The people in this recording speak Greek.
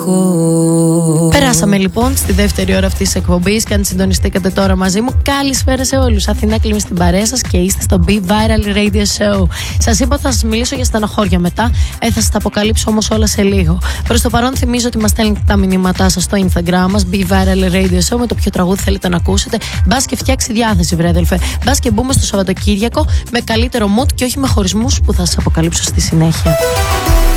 Περάσαμε λοιπόν στη δεύτερη ώρα αυτής της εκπομπής και αν συντονιστήκατε τώρα μαζί μου, καλησπέρα σε όλους. Αθηνά Κλίμη στην παρέα σας και είστε στο Be Viral Radio Show. Σας είπα θα σας μιλήσω για στεναχώρια μετά, θα σας τα αποκαλύψω όμως όλα σε λίγο. Προς το παρόν θυμίζω ότι μας στέλνετε τα μηνύματά σας στο Instagram μας, Be Viral Radio Show, με το ποιο τραγούδι θέλετε να ακούσετε. Μπας και φτιάξει διάθεση, βρε αδελφέ. Μπας και μπούμε στο Σαββατοκύριακο με καλύτερο mood και όχι με χωρισμούς που θα σας αποκαλύψω στη συνέχεια.